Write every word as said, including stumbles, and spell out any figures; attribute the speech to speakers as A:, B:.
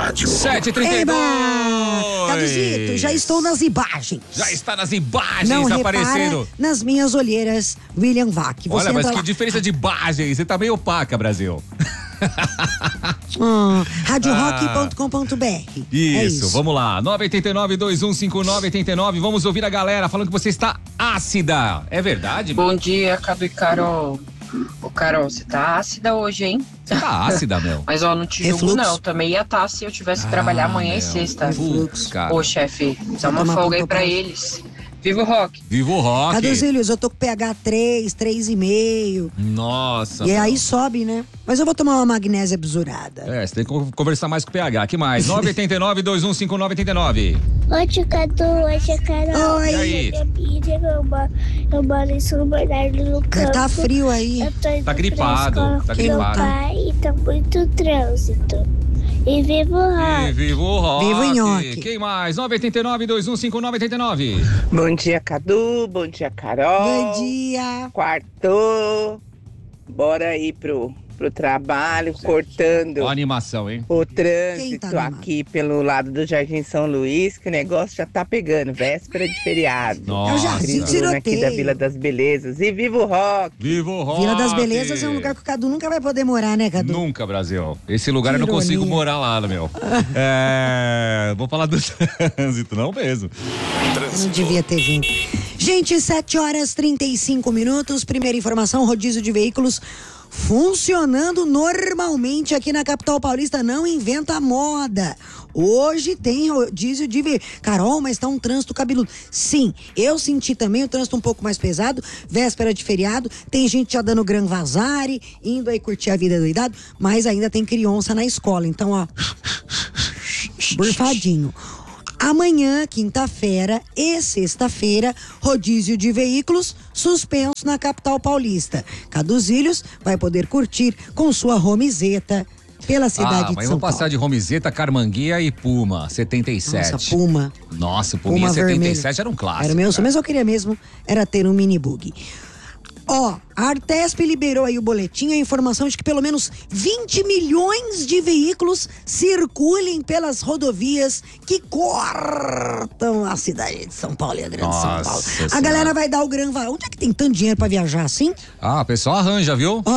A: rádio.
B: sete e trinta e dois.
C: Caduzito, já estou nas imagens.
B: Já está nas imagens
C: Não
B: aparecendo.
C: repara nas minhas olheiras, William Vac. Você
B: Olha, mas
C: entra
B: que
C: lá.
B: diferença de imagens. Você tá meio opaca, Brasil.
C: Hum, rádio rock ponto com ponto b r.
B: Isso,
C: é isso,
B: vamos lá. nove oito nove, dois um cinco nove oito nove. Vamos ouvir a galera falando que você está ácida. É verdade?
D: Bom dia, Cadu e Carol. Ô, Carol, você tá ácida hoje, hein?
B: Você tá ácida, meu.
D: Mas, ó, não te julgo,
C: Refluxo.
D: não. Também ia estar se eu tivesse que trabalhar amanhã e sexta.
B: Putz, cara.
D: Ô, chefe, dá uma
C: tomar
D: folga aí
C: conta
D: pra
C: pra-
D: eles. Viva o rock.
B: Viva o rock.
C: Caduzílios, eu tô com pH três, três vírgula cinco.
B: Nossa.
C: E
B: meu.
C: aí sobe, né? Mas eu vou tomar uma magnésia besurada.
B: É, você tem que conversar mais com o P H. Que mais? nove oito nove, dois um cinco nove oito nove.
E: Oi, tio Cadu, oi, tia Carol.
C: Oi.
B: E aí?
E: Eu, Miriam, eu, moro, eu moro em São Bernardo do Campo.
C: Tá frio aí.
E: Eu tô indo
B: Tá
E: pra
B: gripado,
E: escola
B: tá
E: com meu
B: gripado.
E: pai e tá muito trânsito. E viva o
B: E
E: rock.
B: viva o rock.
C: Viva o nhoque.
B: Quem mais? nove oito nove, dois um cinco nove oito nove.
F: Bom dia, Cadu. Bom dia, Carol.
C: Bom dia.
F: Quartou. Bora aí pro, pro trabalho, cortando
B: Ó a animação, hein?
F: o
C: Quem
F: trânsito
C: tá animado?
F: aqui pelo lado do Jardim São Luís, que o negócio já tá pegando. Véspera de feriado.
B: Nossa.
C: É o Jardim
F: Bruna aqui da
C: Tiroteio.
F: Vila das Belezas. E viva o rock!
B: Viva o rock.
C: Vila das Belezas é um lugar que o Cadu nunca vai poder morar, né, Cadu?
B: Nunca, Brasil. Esse lugar
C: Que
B: eu não consigo
C: ironia.
B: morar lá, meu. É, vou falar do trânsito, não mesmo.
C: Eu não devia ter vindo. Gente, sete horas e trinta e cinco minutos. Primeira informação, rodízio de veículos funcionando normalmente aqui na capital paulista. Não inventa moda. Hoje tem rodízio de veículos. Carol, mas tá um trânsito cabeludo. Sim, eu senti também o trânsito um pouco mais pesado. Véspera de feriado. Tem gente já dando gran vazare, indo aí curtir a vida doidado. Mas ainda tem criança na escola. Então, ó, burfadinho. Amanhã, quinta-feira e sexta-feira, rodízio de veículos suspenso na capital paulista. Caduzílios vai poder curtir com sua romizeta pela cidade
B: Ah,
C: de
B: mas eu
C: São
B: vou passar
C: Paulo.
B: de Romizeta, Carmanguia e Puma, setenta e sete.
C: Nossa, Puma.
B: Nossa, o Puminha
C: Puma
B: setenta e sete
C: vermelho.
B: era um clássico.
C: Era o meu,
B: cara.
C: mas eu queria mesmo era ter um mini bug. Ó, a Artesp liberou aí o boletim, a informação de que pelo menos vinte milhões de veículos circulem pelas rodovias que cortam a cidade de São Paulo e a grande São
B: Nossa
C: Paulo. A
B: Senhora.
C: galera vai dar o gran vazare. Onde é que tem tanto dinheiro pra viajar assim?
B: Ah, o pessoal arranja, viu?
C: Ó,